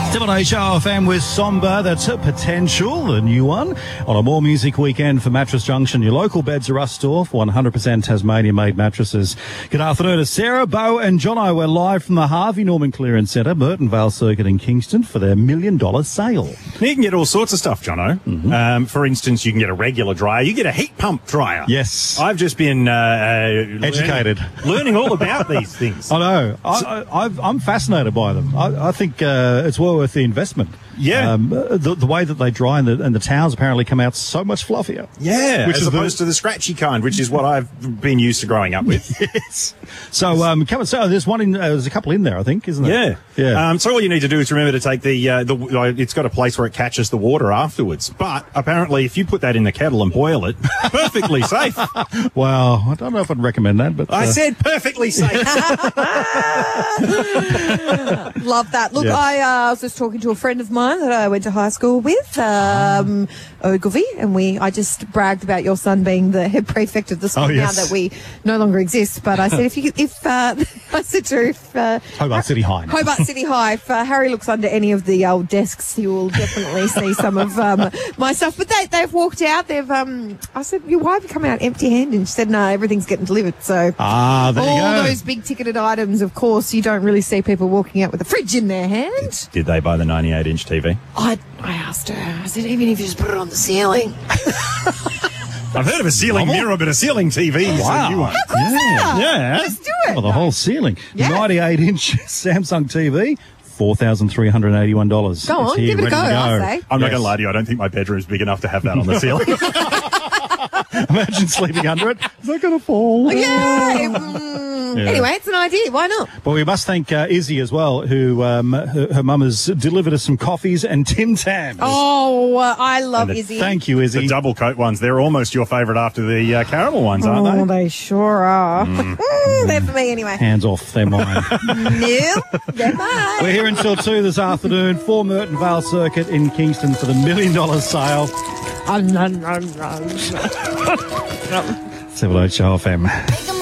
7HRFM with Somber, that's Potential, the new one, on a More Music weekend for Mattress Junction, your local Beds R Us store for 100% Tasmania-made mattresses. Good afternoon to Sarah, Beau and Jono. We're live from the Harvey Norman Clearance Centre, Merton Vale Circuit in Kingston for their $1 million sale. You can get all sorts of stuff, Jono. Mm-hmm. For instance, you can get a regular dryer. You get a heat pump dryer. Yes. I've just been Educated. learning all about these things. I know. I'm fascinated by them. I think it's well worth the investment. Yeah. The way that they dry and the towels apparently come out so much fluffier. Yeah, Which as is opposed to the scratchy kind, which is what I've been used to growing up with. Yes. So, come on, so there's one there's a couple in there, I think, isn't there? Yeah. Yeah. So all you need to do is remember to take the it's got a place where it catches the water afterwards. But apparently if you put that in the kettle and boil it, perfectly safe. Well, I don't know if I'd recommend that, but... I said perfectly safe. Love that. Look, Yes. I was just talking to a friend of mine that I went to high school with, Ogilvy, and I just bragged about your son being the head prefect of the school yes. now that we no longer exist. But I said, I said to her, if Hobart City High. now. Hobart City High, if Harry looks under any of the old desks, he will definitely see some of my stuff. But they've walked out. I said, why have you come out empty-handed? And she said, no, everything's getting delivered. So There you all go. those big-ticketed items, of course, you don't really see people walking out with a fridge in their hand. Did they buy the 98-inch TV? I asked her, I said, even if you just put it on the ceiling. I've heard of a ceiling mirror, but a ceiling TV is a new one. Yeah. Let's do it. Well, the whole ceiling. Yeah. 98-inch Samsung TV, $4,381. Go It's on, here, give it a ready go, to I say. I'm not Yes. going to lie to you. I don't think my bedroom's big enough to have that on the ceiling. Imagine sleeping under it. Is that going to fall? Yeah. Anyway, it's an idea. Why not? But we must thank Izzy as well, who her mum has delivered us some coffees and Tim Tams. Oh, I love And Izzy. Thank you, Izzy. The double coat ones, they're almost your favourite after the caramel ones, Oh, aren't they? they sure are. They're for me anyway. Hands off, they're mine. No, they're mine. We're here until 2 this afternoon for Merton Vale Circuit in Kingston for the $1 million sale. 7HRFM.